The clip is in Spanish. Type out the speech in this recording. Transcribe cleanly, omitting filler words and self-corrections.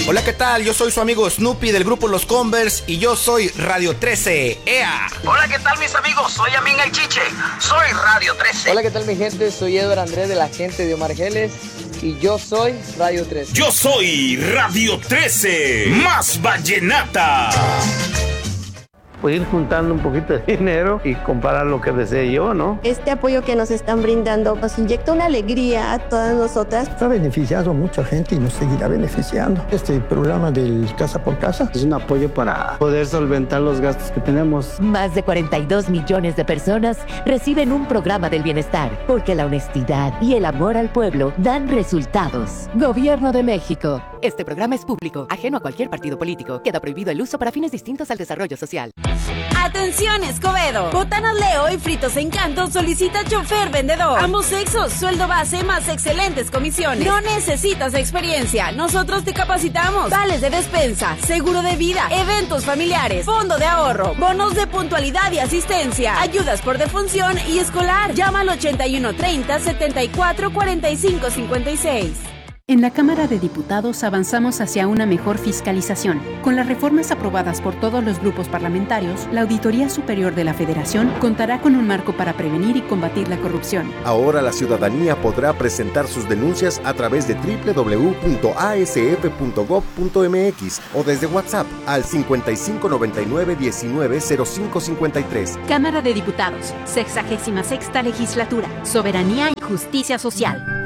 Hola, ¿qué tal? Yo soy su amigo Snoopy del grupo Los Converse y yo soy Radio 13. ¡Ea! Hola, ¿qué tal, mis amigos? Soy Amin el Chiche. Soy Radio 13. Hola, ¿qué tal, mi gente? Soy Edward Andrés de la gente de Omar Geles y yo soy Radio 13. Yo soy Radio 13. Más vallenata. Pues ir juntando un poquito de dinero y comprar lo que desee yo, ¿no? Este apoyo que nos están brindando nos inyecta una alegría a todas nosotras. Está beneficiado a mucha gente y nos seguirá beneficiando. Este programa del Casa por Casa es un apoyo para poder solventar los gastos que tenemos. Más de 42 millones de personas reciben un programa del bienestar, porque la honestidad y el amor al pueblo dan resultados. Gobierno de México. Este programa es público, ajeno a cualquier partido político. Queda prohibido el uso para fines distintos al desarrollo social. Atención, Escobedo. Botanas Leo y Fritos Encanto solicita chofer vendedor. Ambos sexos, sueldo base más excelentes comisiones. No necesitas experiencia, nosotros te capacitamos. Vales de despensa, seguro de vida, eventos familiares, fondo de ahorro, bonos de puntualidad y asistencia, ayudas por defunción y escolar. Llama al 8130 74 45 56. En la Cámara de Diputados avanzamos hacia una mejor fiscalización. Con las reformas aprobadas por todos los grupos parlamentarios, la Auditoría Superior de la Federación contará con un marco para prevenir y combatir la corrupción. Ahora la ciudadanía podrá presentar sus denuncias a través de www.asf.gov.mx o desde WhatsApp al 5599-190553. Cámara de Diputados, 66ª Legislatura, Soberanía y Justicia Social.